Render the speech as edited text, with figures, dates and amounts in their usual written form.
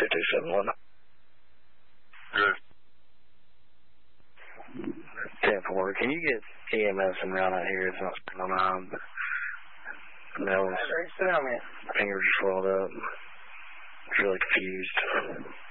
2271. Good. 10-4. Can you get EMS and round out here? It's not spinning on, but Mel's fingers are swelled up. It's really confused.